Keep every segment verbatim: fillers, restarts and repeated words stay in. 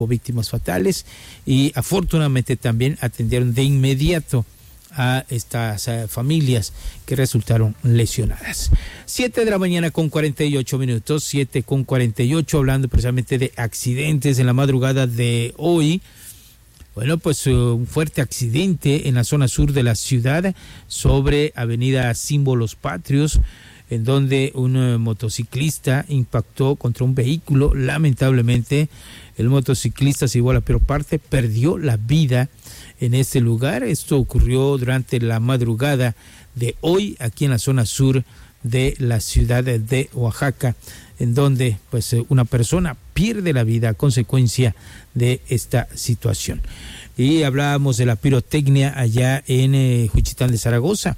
víctimas fatales y afortunadamente también atendieron de inmediato a estas uh, familias que resultaron lesionadas. Siete de la mañana con cuarenta y ocho minutos, siete con cuarenta y ocho, hablando precisamente de accidentes en la madrugada de hoy. Bueno, pues uh, un fuerte accidente en la zona sur de la ciudad sobre avenida Símbolos Patrios, en donde un uh, motociclista impactó contra un vehículo. Lamentablemente, el motociclista se llevó a la peor parte, perdió la vida en este lugar. Esto ocurrió durante la madrugada de hoy aquí en la zona sur de la ciudad de Oaxaca, en donde pues una persona pierde la vida a consecuencia de esta situación. Y hablábamos de la pirotecnia allá en eh, Juchitán de Zaragoza,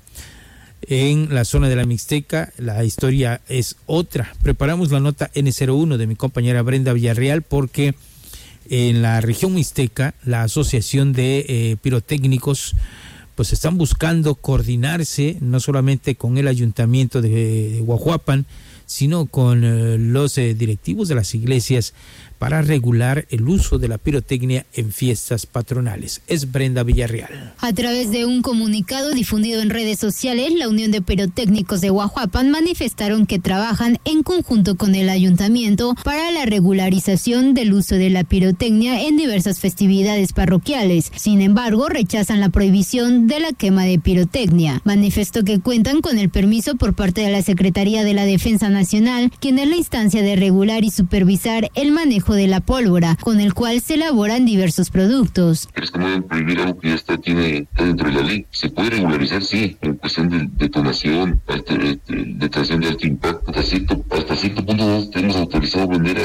en la zona de la Mixteca. La historia es otra. Preparamos la nota ene cero uno de mi compañera Brenda Villarreal, porque en la región Mixteca, la asociación de eh, pirotécnicos pues están buscando coordinarse no solamente con el ayuntamiento de, de Guajuapan, sino con eh, los eh, directivos de las iglesias para regular el uso de la pirotecnia en fiestas patronales. Es Brenda Villarreal. A través de un comunicado difundido en redes sociales, la Unión de Pirotécnicos de Guajuapan manifestaron que trabajan en conjunto con el ayuntamiento para la regularización del uso de la pirotecnia en diversas festividades parroquiales. Sin embargo, rechazan la prohibición de la quema de pirotecnia. Manifestó que cuentan con el permiso por parte de la Secretaría de la Defensa Nacional, quien es la instancia de regular y supervisar el manejo de la pólvora, con el cual se elaboran diversos productos. Es como prohibir algo que ya está, tiene, está dentro de la ley. Se puede regularizar, sí, en cuestión de detonación, alto, de, de, detonación de alto impacto. Hasta cierto, hasta cierto punto tenemos autorizado vender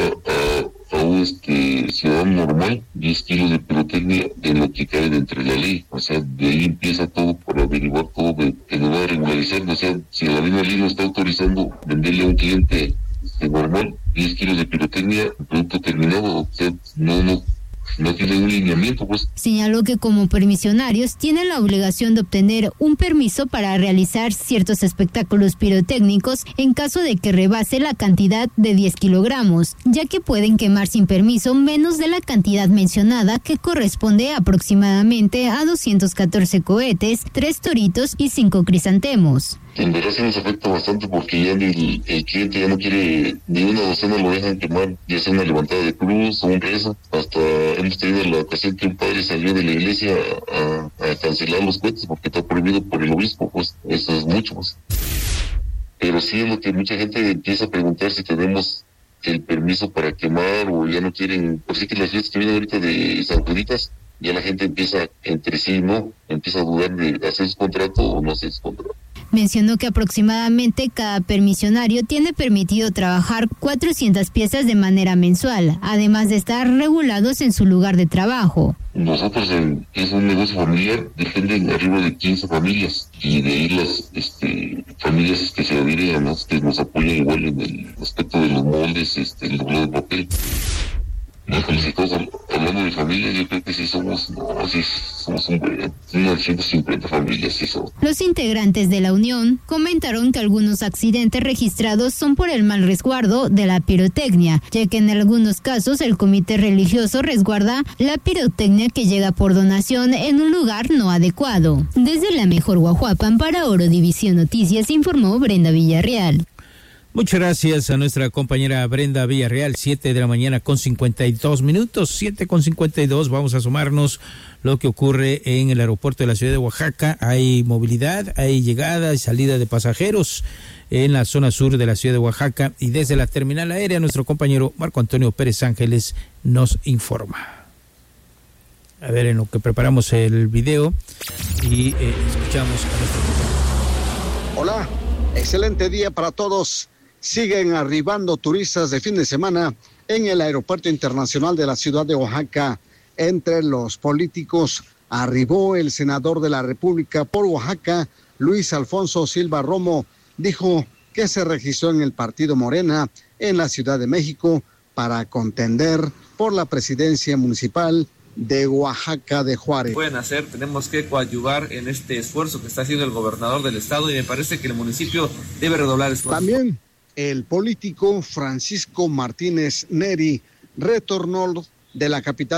a, a, a un este, ciudadano normal diez kilos de pirotecnia en lo que cae dentro de la ley. O sea, de ahí empieza todo por averiguar todo de, que no va a regularizar. O sea, si la misma ley no está autorizando venderle a un cliente de normal diez kilos de pirotecnia, producto terminado, o sea, no, no, no tiene un lineamiento, pues. Señaló que como permisionarios tienen la obligación de obtener un permiso para realizar ciertos espectáculos pirotécnicos en caso de que rebase la cantidad de diez kilogramos, ya que pueden quemar sin permiso menos de la cantidad mencionada, que corresponde aproximadamente a doscientos catorce cohetes, tres toritos y cinco crisantemos. En verdad sí nos afecta bastante, porque ya el, el cliente ya no quiere ni una docena, lo dejan quemar, ya sea una levantada de cruz o un rezo. Hasta hemos tenido la ocasión que un padre salió de la iglesia a, a, a cancelar los cohetes porque está prohibido por el obispo, pues eso es mucho, pues. Pero sí es lo que mucha gente empieza a preguntar, si tenemos el permiso para quemar o ya no quieren. Por sí que las fiestas que vienen ahorita de San Juditas, ya la gente empieza entre sí, ¿no? Empieza a dudar de hacer su contrato o no hacer su contrato. Mencionó que aproximadamente cada permisionario tiene permitido trabajar cuatrocientas piezas de manera mensual, además de estar regulados en su lugar de trabajo. Nosotros en, es un negocio familiar de gente de arriba de quince familias, y de ahí las este, familias que se adhieren a nosotros, que nos apoyan igual en el aspecto de los moldes, este, el doblado de papel. Híjole, si todos hablando de familias, yo creo que sí somos, no, sí somos un, unas ciento cincuenta familias, sí somos. Los integrantes de la unión comentaron que algunos accidentes registrados son por el mal resguardo de la pirotecnia, ya que en algunos casos el comité religioso resguarda la pirotecnia que llega por donación en un lugar no adecuado. Desde la mejor Guajuapan para Oro División Noticias informó Brenda Villarreal. Muchas gracias a nuestra compañera Brenda Villarreal. Siete de la mañana con cincuenta y dos minutos, siete con cincuenta y dos. Vamos a sumarnos lo que ocurre en el aeropuerto de la ciudad de Oaxaca. Hay movilidad, hay llegada y salida de pasajeros en la zona sur de la ciudad de Oaxaca, y desde la terminal aérea nuestro compañero Marco Antonio Pérez Ángeles nos informa. A ver, en lo que preparamos el video y eh, escuchamos a nuestro compañero. Hola, excelente día para todos. Siguen arribando turistas de fin de semana en el Aeropuerto Internacional de la ciudad de Oaxaca. Entre los políticos arribó el senador de la República por Oaxaca, Luis Alfonso Silva Romo. Dijo que se registró en el partido Morena en la Ciudad de México para contender por la presidencia municipal de Oaxaca de Juárez. Pueden hacer, tenemos que coadyuvar en este esfuerzo que está haciendo el gobernador del estado, y me parece que el municipio debe redoblar esfuerzos. También el político Francisco Martínez Neri retornó de la capital